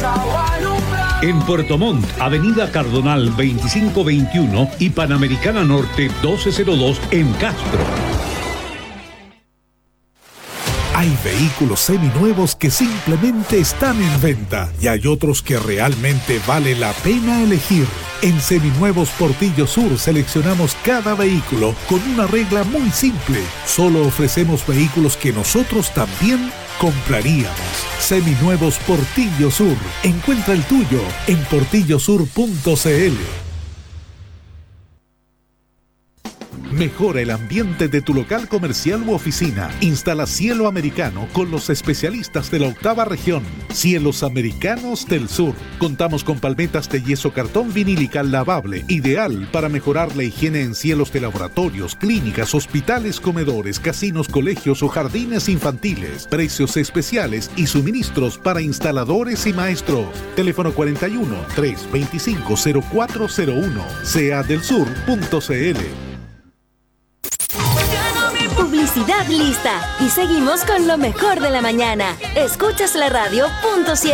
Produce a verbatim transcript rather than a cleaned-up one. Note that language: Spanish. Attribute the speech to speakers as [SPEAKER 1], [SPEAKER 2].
[SPEAKER 1] En Puerto Montt, Avenida Cardonal veinticinco veintiuno y Panamericana Norte doce cero dos en Castro.
[SPEAKER 2] Hay vehículos seminuevos que simplemente están en venta y hay otros que realmente vale la pena elegir. En Seminuevos Portillo Sur seleccionamos cada vehículo con una regla muy simple. Solo ofrecemos vehículos que nosotros también compraríamos. Seminuevos Portillo Sur. Encuentra el tuyo en portillo sur punto c l. Mejora el ambiente de tu local comercial u oficina. Instala Cielo Americano con los especialistas de la octava región. Cielos Americanos del Sur. Contamos con palmetas de yeso cartón vinílica lavable, ideal para mejorar la higiene en cielos de laboratorios, clínicas, hospitales, comedores, casinos, colegios o jardines infantiles. Precios especiales y suministros para instaladores y maestros. Teléfono cuarenta y uno, trescientos veinticinco, cero cuatro cero uno. c a del sur punto c l.
[SPEAKER 3] Publicidad lista. Y seguimos con lo mejor de la mañana. Escuchas la radio, punto siete.